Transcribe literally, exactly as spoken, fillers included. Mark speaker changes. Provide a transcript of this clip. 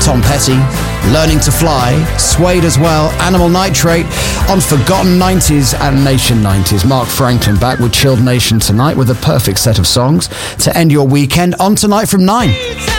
Speaker 1: Tom Petty, Learning to Fly, Suede as well, Animal Nitrate, on Forgotten nineties and Nation nineties. Mark Franklin back with Chilled Nation tonight with a perfect set of songs to end your weekend on Tonight from nine.